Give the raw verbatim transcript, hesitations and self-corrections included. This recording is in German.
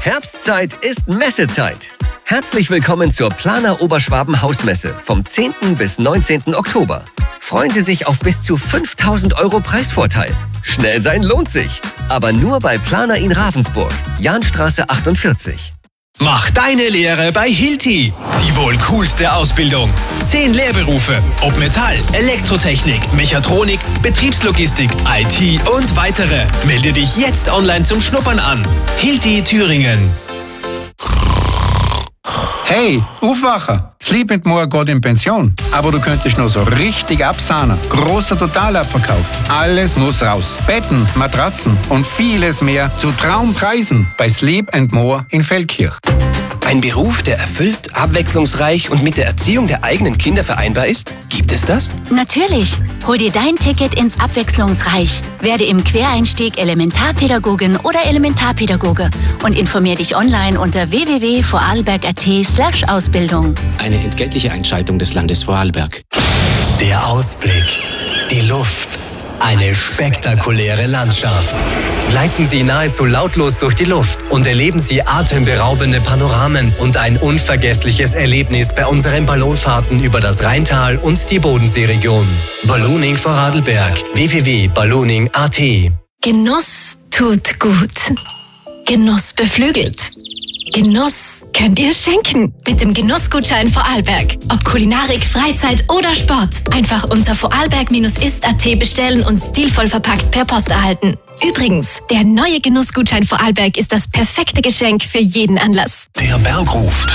Herbstzeit ist Messezeit. Herzlich willkommen zur Planer Oberschwaben Hausmesse vom zehnten bis neunzehnten Oktober. Freuen Sie sich auf bis zu fünftausend Euro Preisvorteil. Schnell sein lohnt sich. Aber nur bei Planer in Ravensburg, Jahnstraße achtundvierzig. Mach deine Lehre bei Hilti. Die wohl coolste Ausbildung. Zehn Lehrberufe. Ob Metall, Elektrotechnik, Mechatronik, Betriebslogistik, I T und weitere. Melde dich jetzt online zum Schnuppern an. Hilti Thüringen. Hey, aufwachen! Das Lieb mit morgen geht in Pension. Aber du könntest noch so richtig absahnen. Großer Totalabverkauf. Alles muss raus. Betten, Matratzen und vieles mehr zu Traumpreisen bei Sleep and More in Feldkirch. Ein Beruf, der erfüllt, abwechslungsreich und mit der Erziehung der eigenen Kinder vereinbar ist? Gibt es das? Natürlich. Hol dir dein Ticket ins Abwechslungsreich. Werde im Quereinstieg Elementarpädagogin oder Elementarpädagoge und informier dich online unter w w w punkt vorarlberg punkt a t slash Ausbildung. Eine entgeltliche Einschaltung des Landes Vorarlberg. Der Ausblick, die Luft, eine spektakuläre Landschaft. Gleiten Sie nahezu lautlos durch die Luft und erleben Sie atemberaubende Panoramen und ein unvergessliches Erlebnis bei unseren Ballonfahrten über das Rheintal und die Bodenseeregion. Ballooning Vorarlberg. w w w punkt ballooning punkt a t. Genuss tut gut. Genuss beflügelt. Genuss könnt ihr schenken mit dem Genussgutschein Vorarlberg. Ob Kulinarik, Freizeit oder Sport. Einfach unter vorarlberg ist punkt a t bestellen und stilvoll verpackt per Post erhalten. Übrigens, der neue Genussgutschein Vorarlberg ist das perfekte Geschenk für jeden Anlass. Der Berg ruft.